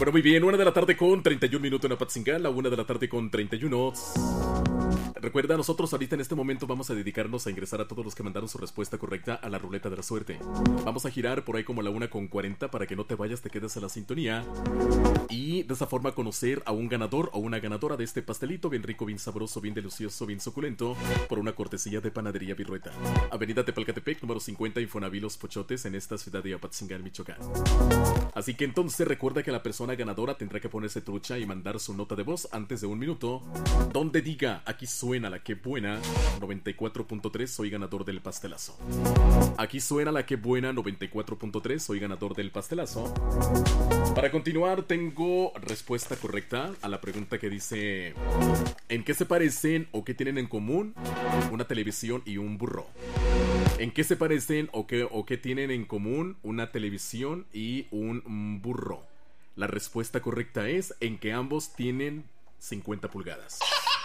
Bueno, muy bien, 1 de la tarde con 31 minutos en Apatzingán, la 1 de la tarde con 31. Recuerda, nosotros ahorita en este momento vamos a dedicarnos a ingresar a todos los que mandaron su respuesta correcta a la ruleta de la suerte. Vamos a girar por ahí como la 1:40 para que no te vayas, te quedes a la sintonía. Y de esa forma conocer a un ganador o una ganadora de este pastelito bien rico, bien sabroso, bien delicioso, bien suculento, por una cortesía de Panadería Virrueta. Avenida Tepalcatepec, número 50, Infonavit Los Pochotes, en esta ciudad de Apatzingán, Michoacán. Así que entonces recuerda que la persona ganadora tendrá que ponerse trucha y mandar su nota de voz antes de 1 minuto, donde diga: aquí suena la que buena 94.3, soy ganador del pastelazo. Aquí suena la que buena 94.3, soy ganador del pastelazo. Para continuar, tengo respuesta correcta a la pregunta que dice: ¿en qué se parecen o qué tienen en común una televisión y un burro? ¿En qué se parecen o qué tienen en común una televisión y un burro? La respuesta correcta es en que ambos tienen 50 pulgadas.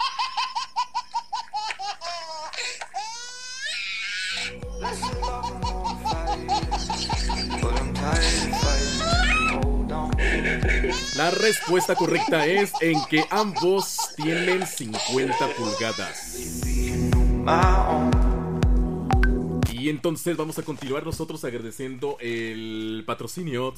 La respuesta correcta es en que ambos tienen 50 pulgadas. Y entonces vamos a continuar nosotros agradeciendo el patrocinio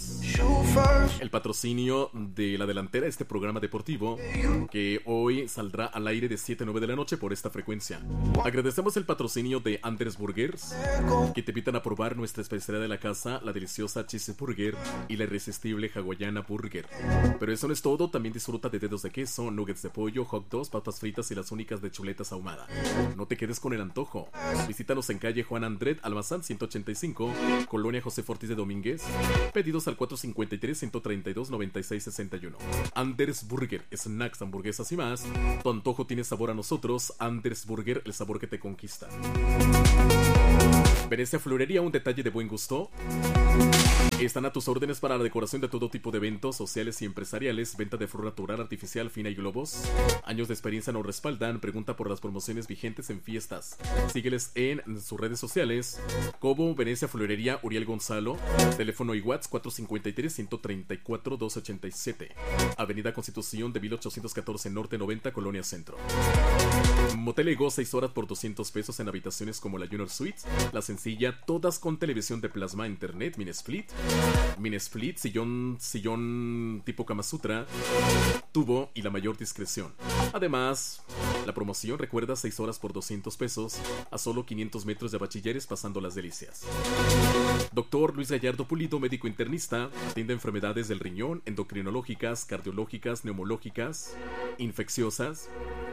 de la delantera, este programa deportivo que hoy saldrá al aire de 7 a 9 de la noche por esta frecuencia. Agradecemos el patrocinio de Anders Burgers, que te invitan a probar nuestra especialidad de la casa, la deliciosa cheeseburger y la irresistible hawaiana burger. Pero eso no es todo, también disfruta de dedos de queso, nuggets de pollo, hot dogs, papas fritas y las únicas de chuletas ahumada. No te quedes con el antojo. Visítanos en calle Juan Andret Almazán 185, Colonia José Ortiz de Domínguez. Pedidos al 453-132-9661. Anders Burger, snacks, hamburguesas y más. Tu antojo tiene sabor a nosotros. Anders Burger, el sabor que te conquista. Venecia Florería, un detalle de buen gusto. Están a tus órdenes para la decoración de todo tipo de eventos sociales y empresariales. Venta de flor natural, artificial, fina y globos. Años de experiencia nos respaldan. Pregunta por las promociones vigentes en fiestas. Sígueles en sus redes sociales como Venecia Florería Uriel Gonzalo. Teléfono y WhatsApp 453-134-287. Avenida Constitución de 1814 Norte 90, Colonia Centro. Motel Ego, 6 horas por 200 pesos en habitaciones como la Junior Suite, la sencilla, todas con televisión de plasma, internet, mini split, sillón tipo Kama Sutra, tubo y la mayor discreción. Además, la promoción, recuerda, 6 horas por 200 pesos a solo 500 metros de Bachilleres, pasando las delicias. Doctor Luis Gallardo Pulido, médico internista, atiende enfermedades del riñón, endocrinológicas, cardiológicas, neumológicas, infecciosas,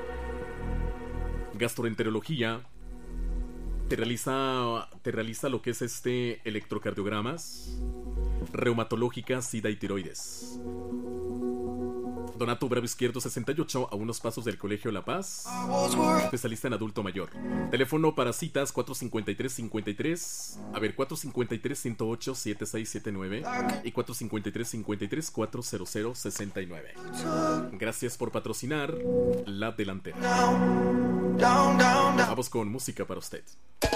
gastroenterología. Te realiza lo que es electrocardiogramas, reumatológicas, sida y tiroides. Donato Bravo Izquierdo 68, a unos pasos del Colegio La Paz. Especialista en adulto mayor. Teléfono para citas 453-108-7679 y 453-400-69. Gracias por patrocinar La Delantera. Vamos con música para usted.